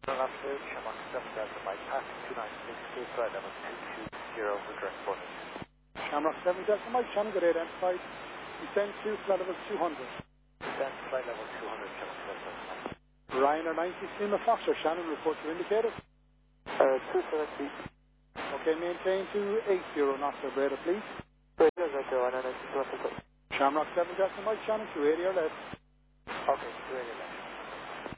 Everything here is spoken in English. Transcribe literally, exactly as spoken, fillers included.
Officer, Shamrock seven Delta Mike, passing two nine six, clear flight level two two zero for direct boarding. Shamrock seven Delta Mike, Shannon, good day, identified. Descend to flight level two hundred. Descend to flight level two hundred, Shamrock seven Delta Mike. Ryanair ninety, Lima Foxtrot, Shannon, report to indicator. Uh, two seventy. Okay, maintain to eight zero knots, Breda, please. Breda, right there, Ryanair ninety, two hundred. Shamrock seven Delta Mike, Shannon, two eighty or less. Okay, two eighty or less.